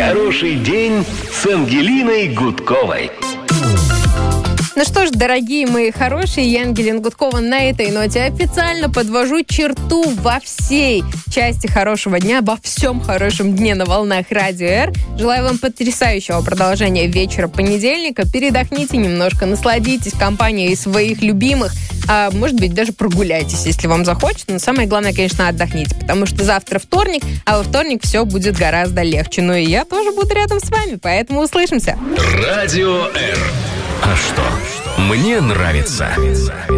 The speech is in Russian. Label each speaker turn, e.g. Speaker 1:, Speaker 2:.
Speaker 1: Хороший день с Ангелиной Гудковой.
Speaker 2: Ну что ж, дорогие мои хорошие, я Ангелина Гудкова на этой ноте официально подвожу черту во всей части хорошего дня, во всем хорошем дне на волнах Радио Р. Желаю вам потрясающего продолжения вечера понедельника. Передохните немножко, насладитесь компанией своих любимых, а может быть даже прогуляйтесь, если вам захочется. Но самое главное, конечно, отдохните, потому что завтра вторник, а во вторник все будет гораздо легче. Ну и я тоже буду рядом с вами, поэтому услышимся.
Speaker 1: Радио Р. А что? Мне нравится.